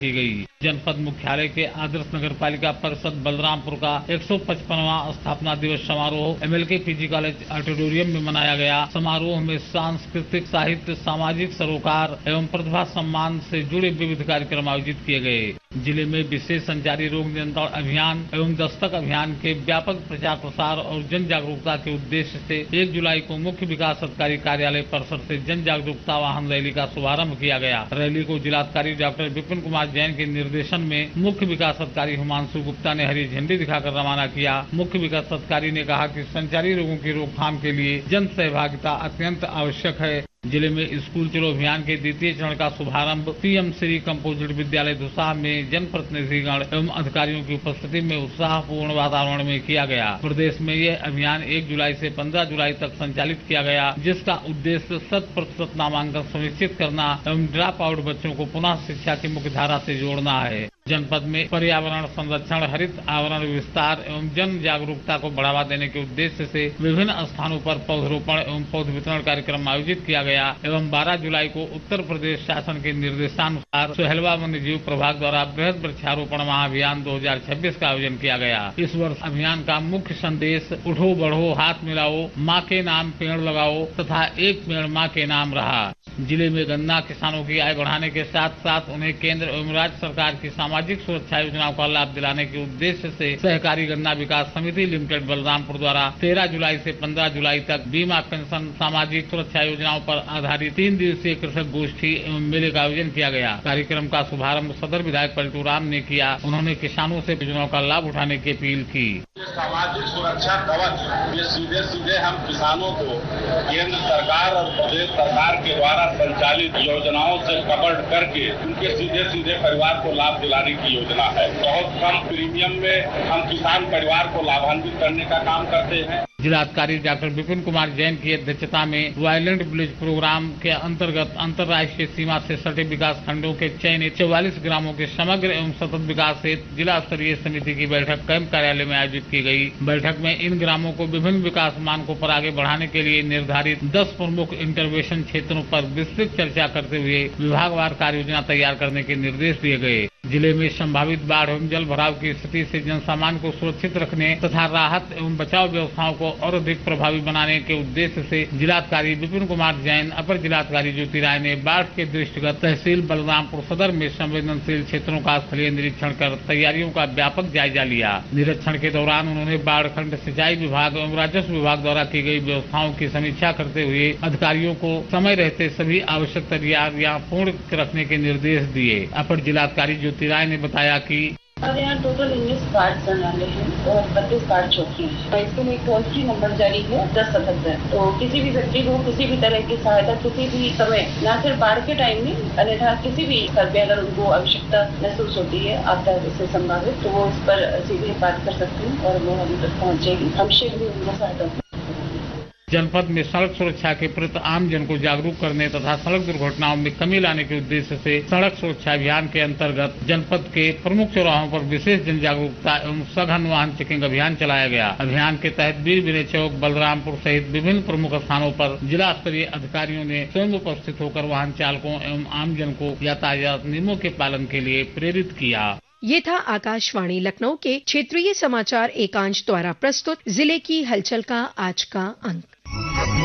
की गई। जनपद मुख्यालय के आदर्श नगर पालिका परिषद बलरामपुर का 155वां स्थापना दिवस समारोह MLK PG कॉलेज ऑडिटोरियम में मनाया गया। समारोह में सांस्कृतिक, साहित्य, सामाजिक सरोकार एवं प्रतिभा सम्मान से जुड़े विविध कार्यक्रम आयोजित किए गए। जिले में विशेष संचारी रोग नियंत्रण अभियान एवं दस्तक अभियान के व्यापक प्रचार प्रसार और जन जागरूकता के उद्देश्य से 1 जुलाई को मुख्य विकास अधिकारी कार्यालय परिसर से जन जागरूकता वाहन रैली का शुभारंभ किया गया। रैली को जिलाधिकारी डॉक्टर विपिन कुमार जैन के निर्देशन में मुख्य विकास अधिकारी हिमांशु गुप्ता ने हरी झंडी दिखाकर रवाना किया। मुख्य विकास अधिकारी ने कहा कि संचारी रोगों की रोकथाम के लिए जन सहभागिता अत्यंत आवश्यक है। जिले में स्कूल चलो अभियान के द्वितीय चरण का शुभारंभ PM श्री कंपोजिट विद्यालय धुसा में जनप्रतिनिधिगण एवं अधिकारियों की उपस्थिति में उत्साहपूर्ण वातावरण में किया गया। प्रदेश में यह अभियान 1 जुलाई से 15 जुलाई तक संचालित किया गया, जिसका उद्देश्य 100% नामांकन सुनिश्चित करना एवं ड्रॉप आउट बच्चों को पुनः शिक्षा की मुख्य धारा से जोड़ना है। जनपद में पर्यावरण संरक्षण, हरित आवरण विस्तार एवं जन जागरूकता को बढ़ावा देने के उद्देश्य से विभिन्न स्थानों पर पौधरोपण एवं पौध वितरण कार्यक्रम आयोजित किया गया एवं 12 जुलाई को उत्तर प्रदेश शासन के निर्देशानुसार सोहेलवा वन्य जीव प्रभाग द्वारा बृहद वृक्षारोपण महाअभियान 2026 का आयोजन किया गया। इस वर्ष अभियान का मुख्य संदेश उठो बढ़ो हाथ मिलाओ, माँ के नाम पेड़ लगाओ तथा एक पेड़ माँ के नाम रहा। जिले में गन्ना किसानों की आय बढ़ाने के साथ साथ उन्हें केंद्र एवं राज्य सरकार की सामाजिक सुरक्षा योजनाओं का लाभ दिलाने के उद्देश्य से सहकारी गन्ना विकास समिति लिमिटेड बलरामपुर द्वारा 13 जुलाई से 15 जुलाई तक बीमा, पेंशन, सामाजिक सुरक्षा योजनाओं पर आधारित 3 दिवसीय कृषक गोष्ठी एवं मेले का आयोजन किया गया। कार्यक्रम का शुभारंभ सदर विधायक पलटू राम ने किया। उन्होंने किसानों से योजनाओं का लाभ उठाने की अपील की। सामाजिक सुरक्षा कवच ये सीधे सीधे हम किसानों को केंद्र सरकार और प्रदेश सरकार के द्वारा संचालित योजनाओं से कवर करके उनके सीधे सीधे परिवार को लाभ दिलाने की योजना है। बहुत कम प्रीमियम में हम किसान परिवार को लाभान्वित करने का काम करते हैं। जिलाधिकारी डॉक्टर विपिन कुमार जैन की अध्यक्षता में वायलेंट विलेज प्रोग्राम के अंतर्गत अंतर्राष्ट्रीय सीमा से सटे विकास खंडों के चयनित 44 ग्रामों के समग्र एवं सतत विकास हेतु जिला स्तरीय समिति की बैठक कैंप कार्यालय में आयोजित की गई। बैठक में इन ग्रामों को विभिन्न विकास मानकों पर आगे बढ़ाने के लिए निर्धारित 10 प्रमुख इंटरवेंशन क्षेत्रों पर विस्तृत चर्चा करते हुए विभागवार कार्य योजना तैयार करने के निर्देश दिए गए। जिले में संभावित बाढ़ एवं जल भराव की स्थिति से जनसामान्य को सुरक्षित रखने तथा राहत एवं बचाव व्यवस्थाओं को और अधिक प्रभावी बनाने के उद्देश्य से जिलाधिकारी विपिन कुमार जैन, अपर जिलाधिकारी ज्योति राय ने बाढ़ के दृष्टिगत तहसील बलरामपुर सदर में संवेदनशील क्षेत्रों का स्थलीय निरीक्षण कर तैयारियों का व्यापक जायजा लिया। निरीक्षण के दौरान उन्होंने बाढ़ खंड सिंचाई विभाग एवं राजस्व विभाग द्वारा की गई व्यवस्थाओं की समीक्षा करते हुए अधिकारियों को समय रहते सभी आवश्यक तैयारियां पूर्ण रखने के निर्देश दिए। अपर जिलाधिकारी ज्योति राय ने बताया कि और यहाँ टोटल 19 कार्ड बनने वाले हैं और 32 कार्ड छोटे हैं। इसके लिए टोल फ्री नंबर जारी है 1077। तो किसी भी व्यक्ति को किसी भी तरह की सहायता किसी भी समय, न सिर्फ बाढ़ के टाइम में, अन्यथा किसी भी स्तर पे अगर उनको आवश्यकता महसूस होती है आपदा से संभावित, तो वो इस पर सीधे बात कर सकते हैं और वो हम तक पहुँचेगी। हम शीघ्र ही उनको सहायता। जनपद में सड़क सुरक्षा के प्रति आम जन को जागरूक करने तथा सड़क दुर्घटनाओं में कमी लाने के उद्देश्य से सड़क सुरक्षा अभियान के अंतर्गत जनपद के प्रमुख चौराहों पर विशेष जन जागरूकता एवं सघन वाहन चेकिंग अभियान चलाया गया। अभियान के तहत वीर विनय चौक, बलरामपुर सहित विभिन्न प्रमुख स्थानों पर जिला स्तरीय अधिकारियों ने स्वयं उपस्थित होकर वाहन चालकों एवं आम जन को यातायात नियमों के पालन के लिए प्रेरित किया। ये था आकाशवाणी लखनऊ के क्षेत्रीय समाचार एकांश द्वारा प्रस्तुत जिले की हलचल का आज का अंक।